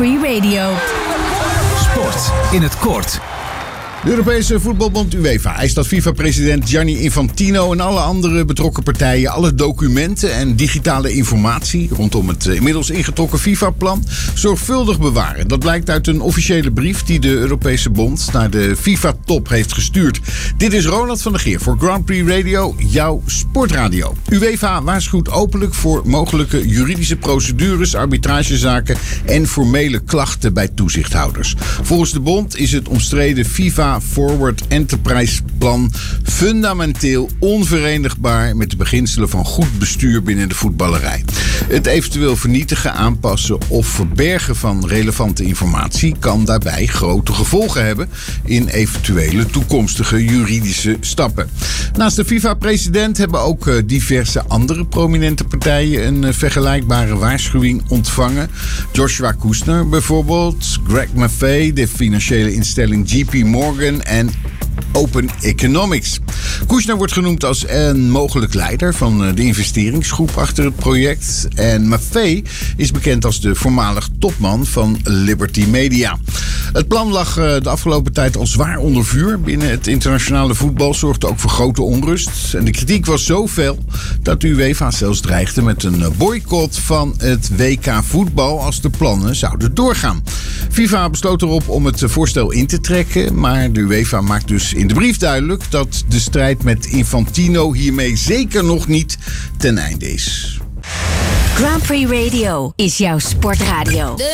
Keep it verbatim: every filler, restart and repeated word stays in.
Prix Radio. Sport in het kort. De Europese voetbalbond UEFA eist dat FIFA-president Gianni Infantino en alle andere betrokken partijen alle documenten en digitale informatie rondom het inmiddels ingetrokken FIFA-plan zorgvuldig bewaren. Dat blijkt uit een officiële brief die de Europese bond naar de FIFA-top heeft gestuurd. Dit is Ronald van der Geer voor Grand Prix Radio, jouw sportradio. UEFA waarschuwt openlijk voor mogelijke juridische procedures, arbitragezaken en formele klachten bij toezichthouders. Volgens de bond is het omstreden FIFA Forward Enterprise Plan fundamenteel onverenigbaar met de beginselen van goed bestuur binnen de voetballerij. Het eventueel vernietigen, aanpassen of verbergen van relevante informatie kan daarbij grote gevolgen hebben in eventuele toekomstige juridische stappen. Naast de FIFA-president hebben ook diverse andere prominente partijen een vergelijkbare waarschuwing ontvangen. Joshua Kushner bijvoorbeeld, Greg Maffei, de financiële instelling J P Morgan en Open Economics. Kushner wordt genoemd als een mogelijk leider van de investeringsgroep achter het project. En Maffei is bekend als de voormalig topman van Liberty Media. Het plan lag de afgelopen tijd al zwaar onder vuur. Binnen het internationale voetbal zorgde ook voor grote onrust. En de kritiek was zo fel dat UEFA zelfs dreigde met een boycott van het W K voetbal als de plannen zouden doorgaan. FIFA besloot erop om het voorstel in te trekken, maar de UEFA maakt dus in de brief duidelijk dat de strijd met Infantino hiermee zeker nog niet ten einde is. Grand Prix Radio is jouw sportradio.